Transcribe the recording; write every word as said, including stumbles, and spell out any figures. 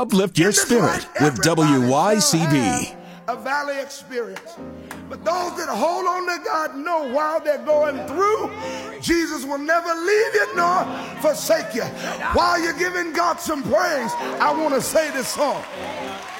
uplift your spirit with W Y C B. A valley experience. But those that hold on to God know while they're going through, Jesus will never leave you nor forsake you. While you're giving God some praise, I want to say this song.